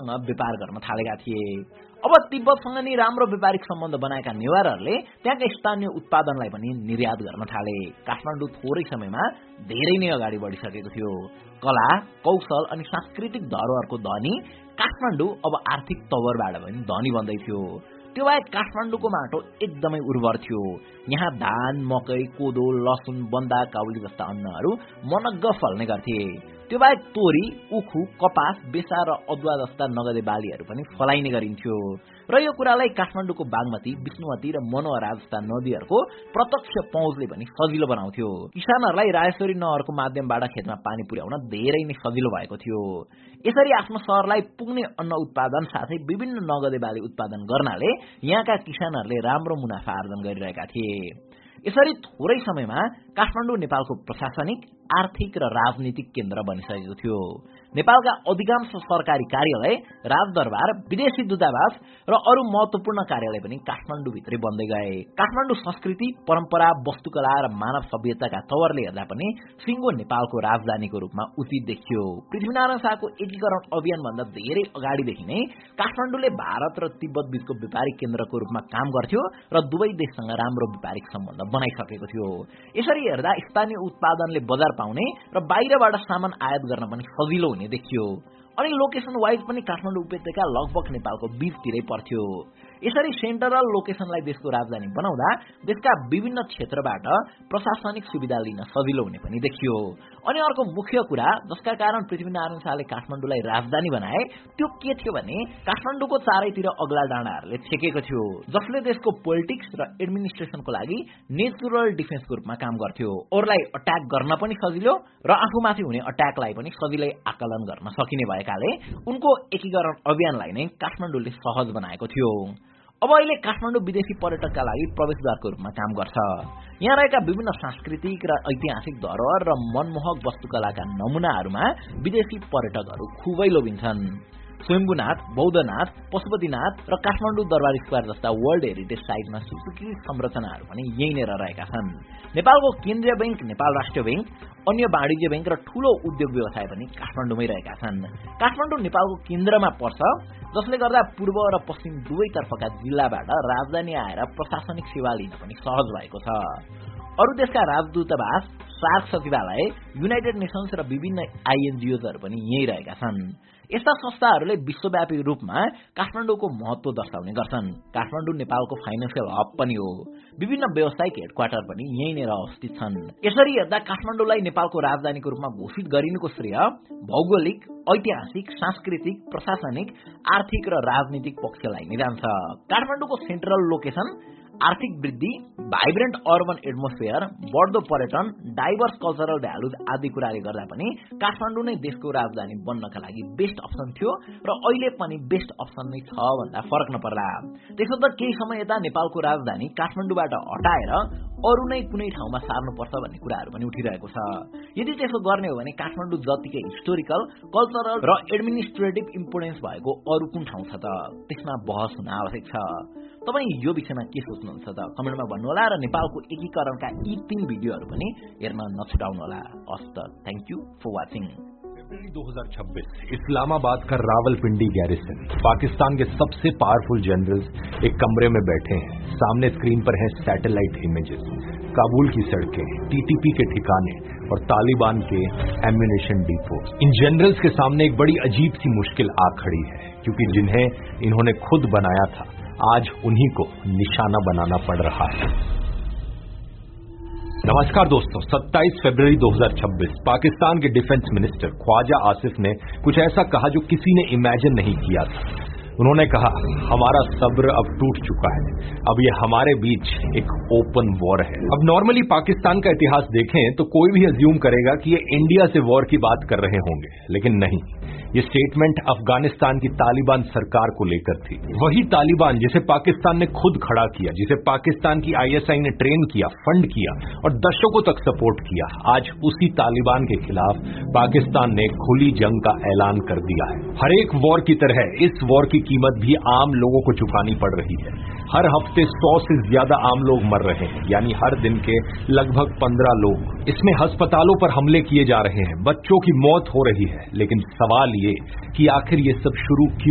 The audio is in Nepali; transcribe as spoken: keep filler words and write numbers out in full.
तिब्बतसँग व्यापार गर्न थालेका थिए। अब तिब्बतसँग नि राम्रो व्यापारिक सम्बन्ध बनाएका नेवारहरूले त्यहाँका स्थानीय उत्पादनलाई पनि निर्यात गर्न थाले। काठमाडौँ थोरै समयमा धेरै नै अगाडि बढिसकेको थियो। कला, कौशल अनि सांस्कृतिक धरोहरको धनी काठमाडौँ अब आर्थिक तवरबाट पनि धनी बन्दै थियो। त्यो बाहेक काठमाडौँको माटो एकदमै उर्वर थियो। यहाँ धान, मकै, कोदो, लसुन, बन्दा, काउली जस्ता अन्नहरू मनग्ग फल्ने गर्थे। त्यो बाहेक तोरी, उखु, कपास, बेसा र अदुवा जस्ता नगदे बालीहरू पनि फलाइने गरिन्थ्यो। र यो कुरालाई काठमाडौँको बागमती, विष्णुमती र मनोहरा जस्ता नदीहरूको प्रत्यक्ष पहुँचले पनि सजिलो बनाउँथ्यो। किसानहरूलाई रायश्वरी नहरको माध्यमबाट खेतमा पानी पुर्याउन धेरै नै सजिलो भएको थियो। यसरी आफ्नो शहरलाई पुग्ने अन्न उत्पादन साथै विभिन्न नगदे बाली उत्पादन गर्नाले यहाँका किसानहरूले राम्रो मुनाफा आर्जन गरिरहेका थिए। यसरी थोरै समयमा काठमाडौँ नेपालको प्रशासनिक, आर्थिक र राजनीतिक केन्द्र बनिसकेको थियो। नेपालका अधिकांश सरकारी कार्यालय, राजदरबार, विदेशी दूतावास र अरू महत्वपूर्ण कार्यालय पनि काठमाडौँभित्रै बन्दै गए। काठमाडौँ संस्कृति, परम्परा, वस्तुकला र मानव सभ्यताका तवरले हेर्दा पनि सिङ्गो नेपालको राजधानीको रूपमा उचित देखियो। पृथ्वीनारायण शाहको एकीकरण अभियानभन्दा धेरै अगाडिदेखि नै काठमाडौँले भारत र तिब्बत बीचको व्यापारिक केन्द्रको रूपमा काम गर्थ्यो र दुवै देशसँग राम्रो व्यापारिक सम्बन्ध बनाइसकेको थियो। यसरी हेर्दा स्थानीय उत्पादनले बजार पाउने र बाहिरबाट सामान आयात गर्न पनि सजिलो हुने देखियो। अनि लोकेसन वाइज पनि काठमाडौँ उपत्यका लगभग नेपालको बीचतिरै पर्थ्यो। यसरी सेन्ट्रल लोकेसनलाई देशको राजधानी बनाउँदा देशका विभिन्न क्षेत्रबाट प्रशासनिक सुविधा लिन सजिलो हुने पनि देखियो। अनि अर्को मुख्य कुरा जसका कारण पृथ्वीनारायण शाहले काठमाडौँलाई राजधानी बनाए त्यो के थियो भने काठमाडौँको चारैतिर अग्ला डाँडाहरूले छेकेको थियो, जसले देशको पोलिटिक्स र एडमिनिस्ट्रेसनको लागि नेचुरल डिफेन्सको रूपमा काम गर्थ्यो। अरूलाई अट्याक गर्न पनि सजिलो र आफूमाथि हुने अट्याकलाई पनि सजिलै आकलन गर्न सकिने भएकाले उनको एकीकरण अभियानलाई नै काठमाडौँले सहज बनाएको थियो। अब अहिले काठमाडौँ विदेशी पर्यटकका लागि प्रवेशद्वारको रूपमा काम गर्छ। यहाँ रहेका विभिन्न सांस्कृतिक र ऐतिहासिक धरोहर र मनमोहक वस्तुकलाका नमुनाहरूमा विदेशी पर्यटकहरू खुबै लोभिन्छन्। स्वयम्भूनाथ, बौद्धनाथ, पशुपतिनाथ र काठमाडौँ दरबार स्क्वायर जस्ता वर्ल्ड हेरिटेज साइटमा सुस्वीकृत संरचनाहरू पनि यही नै रहेका छन्। नेपालको केन्द्रीय बैंक, नेपाल राष्ट्रिय बैंक, अन्य वाणिज्य बैंक र ठूलो उद्योग व्यवसाय पनि काठमाडौँमै रहेका छन्। काठमाडौँ नेपालको केन्द्रमा पर्छ, जसले गर्दा पूर्व र पश्चिम दुवैतर्फका जिल्लाबाट राजधानी आएर प्रशासनिक सेवा लिन पनि सहज भएको छ। अरू देशका राजदूतावास, सार्क सचिवालय, युनाइटेड नेसन्स र विभिन्न आइएनजिओजहरू पनि यही रहेका छन्। यस्ता संस्थाहरूले विश्वव्यापी रूपमा काठमाडौँको महत्व दर्शाउने गर्छन्। काठमाडौँ नेपालको फाइनेन्सियल हब पनि हो। विभिन्न व्यावसायिक हेडक्वार्टर पनि यही नै अवस्थित छन्। यसरी हेर्दा काठमाडौँलाई नेपालको राजधानीको रूपमा घोषित गरिनुको श्रेय भौगोलिक, ऐतिहासिक, सांस्कृतिक, प्रशासनिक, आर्थिक र राजनीतिक पक्षलाई नै जान्छ। काठमाडौँको सेन्ट्रल लोकेसन, आर्थिक वृद्धि, भाइब्रेन्ट अर्बन एटमोस्फियर, बढ्दो पर्यटन, डाइभर्स कल्चरल भ्यालुज आदि कुराले गर्दा पनि काठमाडौँ नै देशको राजधानी बन्नका लागि बेस्ट अप्सन थियो र अहिले पनि बेस्ट अप्सन नै छ भन्दा फरक नपर्ला। त्यसो त केही समय यता नेपालको राजधानी काठमाडौँबाट हटाएर अरू नै कुनै ठाउँमा सार्नुपर्छ भन्ने कुराहरू पनि उठिरहेको छ। यदि त्यसो गर्ने हो भने काठमाडौँ जतिकै हिस्टोरिकल, कल्चरल र एडमिनिस्ट्रेटिभ इम्पोर्टेन्स भएको अरू कुन ठाउँ छ त, त्यसमा बहस हुन आवश्यक छ। तपाईँ यो विषयमा के सोच्नुहुन्छ त कमेन्टमा भन्नुहोला र नेपालको एकीकरणका यी तीन भिडियोहरू पनि हेर्न नछुटाउनुहोला। हस् त, थ्याङ्क यू फर वाचिङ। फरवरी दो हज़ार छब्बीस इस्लामाबाद का रावलपिंडी गैरिसन, पाकिस्तान के सबसे पावरफुल जनरल्स एक कमरे में बैठे हैं। सामने स्क्रीन पर है सैटेलाइट इमेजेस, काबुल की सड़कें, टीटीपी के ठिकाने और तालिबान के एम्यूनेशन डिपो। इन जनरल्स के सामने एक बड़ी अजीब सी मुश्किल आ खड़ी है, क्योंकि जिन्हें इन्होंने खुद बनाया था आज उन्हीं को निशाना बनाना पड़ रहा है। नमस्कार दोस्तों, सत्ताईस फरवरी दो हज़ार छब्बीस पाकिस्तान के डिफेंस मिनिस्टर ख्वाजा आसिफ ने कुछ ऐसा कहा जो किसी ने इमेजिन नहीं किया था। उन्होंने कहा, हमारा सब्र अब टूट चुका है, अब ये हमारे बीच एक ओपन वॉर है। अब नॉर्मली पाकिस्तान का इतिहास देखें तो कोई भी अज्यूम करेगा कि ये इंडिया से वॉर की बात कर रहे होंगे, लेकिन नहीं, ये स्टेटमेंट अफगानिस्तान की तालिबान सरकार को लेकर थी। वही तालिबान जिसे पाकिस्तान ने खुद खड़ा किया, जिसे पाकिस्तान की आईएसआई ने ट्रेन किया, फंड किया और दशकों तक सपोर्ट किया, आज उसी तालिबान के खिलाफ पाकिस्तान ने खुली जंग का ऐलान कर दिया है। हर एक वॉर की तरह इस वॉर की कीमत भी आम लोगों को चुकानी पड़ रही है। हर हफ्ते सौ से ज्यादा आम लोग मर रहे हैं, यानी हर दिन के लगभग पंद्रह लोग। इसमें अस्पतालों पर हमले किए जा रहे हैं, बच्चों की मौत हो रही है, लेकिन सवाल ये कि आखिर ये सब शुरू क्यों